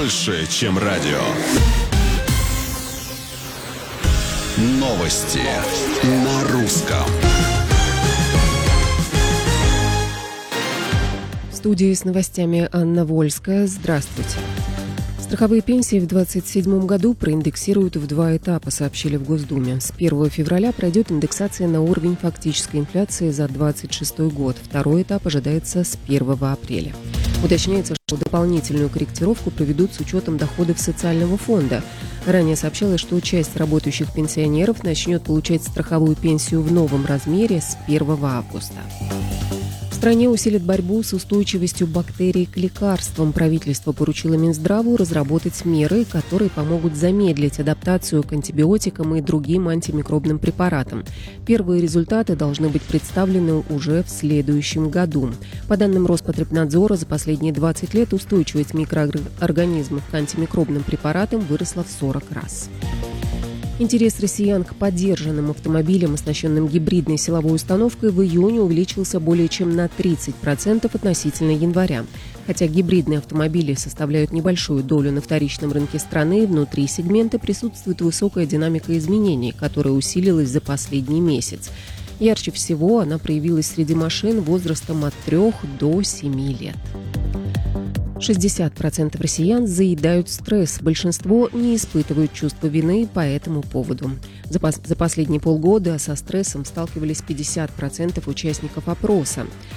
больше, чем радио. Новости на русском. В студии с новостями Анна Вольская. Здравствуйте. Страховые пенсии в 2027 году проиндексируют в 2 этапа, сообщили в Госдуме. С 1 февраля пройдет индексация на уровень фактической инфляции за 2026 год. Второй этап ожидается с 1 апреля. Уточняется, что дополнительную корректировку проведут с учетом доходов социального фонда. Ранее сообщалось, что часть работающих пенсионеров начнет получать страховую пенсию в новом размере с 1 августа. В стране усилит борьбу с устойчивостью бактерий к лекарствам. Правительство поручило Минздраву разработать меры, которые помогут замедлить адаптацию к антибиотикам и другим антимикробным препаратам. Первые результаты должны быть представлены уже в следующем году. По данным Роспотребнадзора, за последние 20 лет устойчивость микроорганизмов к антимикробным препаратам выросла в 40 раз. Интерес россиян к подержанным автомобилям, оснащенным гибридной силовой установкой, в июне увеличился более чем на 30% относительно января. Хотя гибридные автомобили составляют небольшую долю на вторичном рынке страны, внутри сегмента присутствует высокая динамика изменений, которая усилилась за последний месяц. Ярче всего она проявилась среди машин возрастом от 3 до 7 лет. 60% россиян заедают стресс. Большинство не испытывают чувства вины по этому поводу. За последние полгода со стрессом сталкивались 50% участников опроса.